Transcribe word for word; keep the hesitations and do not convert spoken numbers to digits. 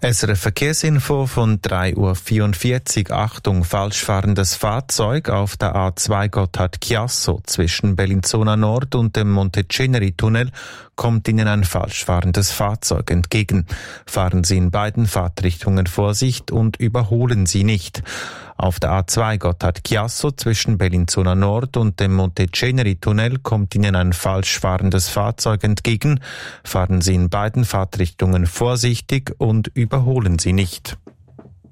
S R F Verkehrsinfo von drei Uhr vierundvierzig. Achtung, falschfahrendes Fahrzeug auf der A zwei Gotthard-Chiasso zwischen Bellinzona Nord und dem Monteceneri-Tunnel kommt Ihnen ein falschfahrendes Fahrzeug entgegen. Fahren Sie in beiden Fahrtrichtungen Vorsicht und überholen Sie nicht. Auf der A zwei Gotthard-Chiasso zwischen Bellinzona Nord und dem Monteceneri-Tunnel kommt Ihnen ein falsch fahrendes Fahrzeug entgegen. Fahren Sie in beiden Fahrtrichtungen vorsichtig und überholen Sie nicht.